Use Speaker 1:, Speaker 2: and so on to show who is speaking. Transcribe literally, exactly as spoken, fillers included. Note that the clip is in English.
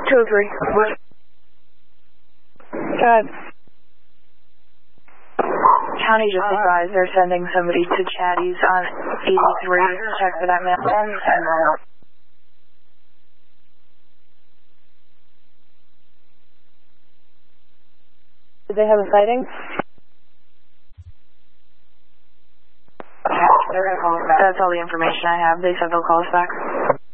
Speaker 1: two oh three.
Speaker 2: Good.
Speaker 1: County just advised they're sending somebody to Chatty's on eighty-three. Check for that man.
Speaker 2: Did they have a sighting?
Speaker 1: They're gonna call us back. That's all the information I have. They said they'll call us back.